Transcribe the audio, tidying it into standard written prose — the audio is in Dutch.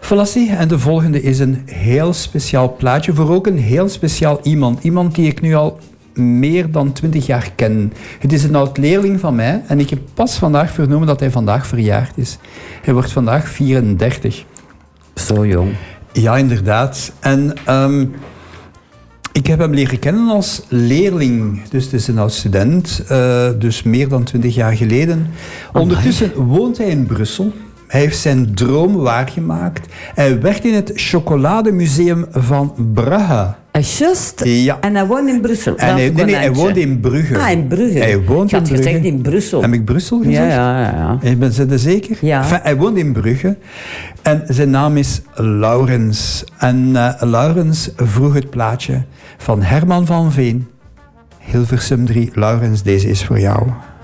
Voilà, en de volgende is een heel speciaal plaatje voor ook een heel speciaal iemand. Iemand die ik nu al meer dan 20 jaar ken. Het is een oud-leerling van mij en ik heb pas vandaag vernomen dat hij vandaag verjaard is. Hij wordt vandaag 34. Zo jong. Ja, inderdaad. En ik heb hem leren kennen als leerling. Dus het is een oud-student, dus meer dan 20 jaar geleden. Ondertussen woont hij in Brussel. Hij heeft zijn droom waargemaakt. Hij werkt in het Chocolademuseum van Brugge. Just? Ja. En hij woont in Brussel? Nee, hij woont in Brugge. Ah, in Brugge. Hij woont ik had in Brugge. gezegd in Brussel. Heb ik Brussel gezegd? Ja. Ben je er zeker? Ja. Enfin, hij woont in Brugge. En zijn naam is Laurens. En Laurens vroeg het plaatje van Herman van Veen. Hilversum 3. Laurens, deze is voor jou.